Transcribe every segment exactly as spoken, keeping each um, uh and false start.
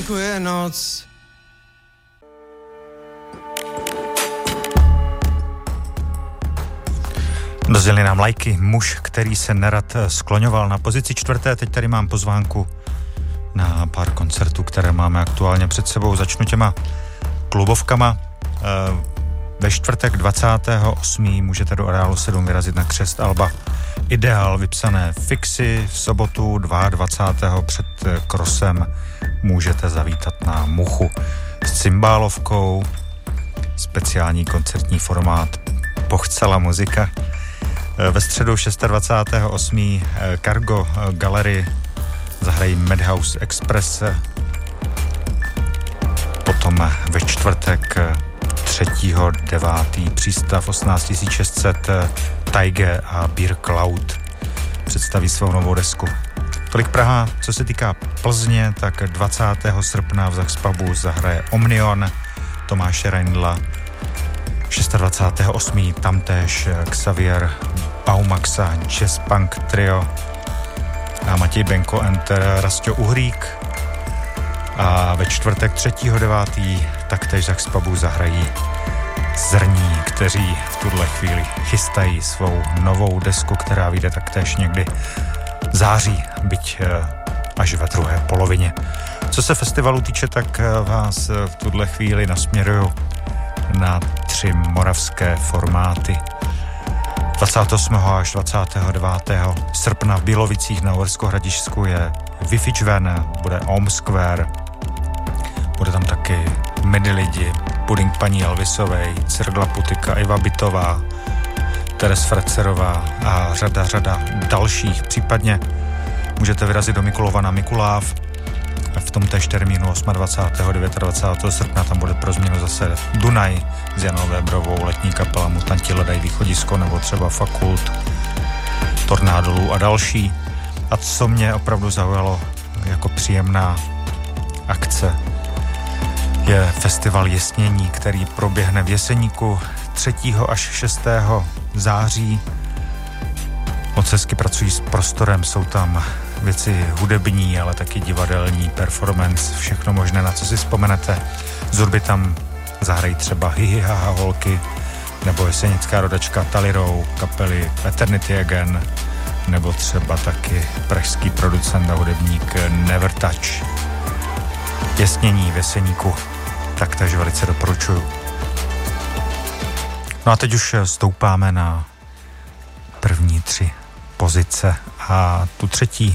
venku je noc. Dozdělili nám lajky muž, který se nerad skloňoval na pozici čtvrté. Teď tady mám pozvánku na pár koncertů, které máme aktuálně před sebou. Začnu těma klubovkama. Ve čtvrtek dvacátého osmého můžete do Areálu sedm vyrazit na křest alba Ideál vypsané Fixy. V sobotu dvacátého druhého před Krosem můžete zavítat na Muchu s cymbálovkou. Speciální koncertní formát Pochcela muzika. Ve středu dvacátého šestého osmého Cargo Gallery zahrají Madhouse Express. Potom ve čtvrtek třetího devátého přístav osmnáct tisíc šest set Taige a Beer Cloud představí svou novou desku. Tolik Praha. Co se týká Plzně, tak dvacátého srpna v Zaxpubu zahraje Omnion Tomáše Reindla. dvacátého šestého osmého tamtéž Xavier Baumaxa Jazz Punk Trio a Matěj Benko and Rastio Uhrík. A ve čtvrtek třetího devátého taktéž Zaxpubu zahrají Zrní, kteří v tuhle chvíli chystají svou novou desku, která vyjde taktéž někdy v září, byť až ve druhé polovině. Co se festivalu týče, tak vás v tuhle chvíli nasměruju na tři moravské formáty. dvacátého osmého až dvacátého devátého srpna v Bílovicích na Uhersko-Hradišťsku je Wi-Fi Čven, bude Om Square, bude tam taky Medy lidi, Puding paní Elvisovej, Cirgla Putika, Iva Bitová, Teres Frecerová a řada, řada dalších. Případně můžete vyrazit do Mikulova na Mikuláv. V tom též termínu dvacátého osmého dvacátého devátého srpna tam bude pro změnu zase Dunaj s Janou Vébrovou, letní kapela Mutanti hledají východisko, nebo třeba Fakult, Tornádolů a další. A co mě opravdu zaujalo jako příjemná akce, je festival Jesnění, který proběhne v Jeseníku třetího až šestého září. Moc hezky pracují s prostorem, jsou tam věci hudební, ale taky divadelní, performance, všechno možné, na co si vzpomenete. Z hudby tam zahrají třeba Hihi Haha holky, nebo jesenická rodačka Talirou, kapely Eternity Again, nebo třeba taky pražský producent a hudebník Never Touch. Jesnění v Jeseníku, tak takže velice doporučuju. No a teď už stoupáme na první tři pozice a tu třetí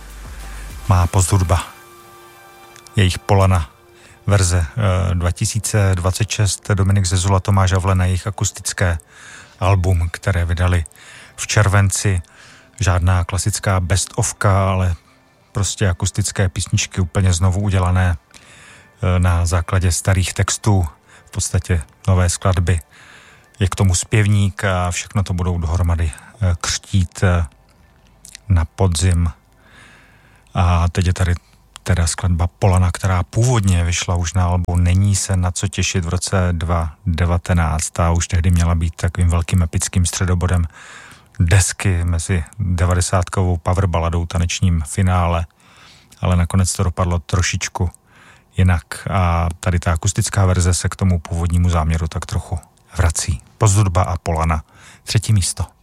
má posthudba. Jejich Polana verze dva tisíce dvacet šest, Dominik Zezula, Tomáš Havlena, jejich akustické album, které vydali v červenci. Žádná klasická best-ofka, ale prostě akustické písničky úplně znovu udělané na základě starých textů, v podstatě nové skladby. Je k tomu zpěvník a všechno to budou dohromady křtít na podzim. A teď je tady teda skladba Polana, která původně vyšla už na albu Není se na co těšit v roce dva tisíce devatenáct. A už tehdy měla být takovým velkým epickým středobodem desky mezi devadesátkovou power baladou, tanečním finále, ale nakonec to dopadlo trošičku jinak. A tady ta akustická verze se k tomu původnímu záměru tak trochu vrací. Posthudba a Polana. Třetí místo.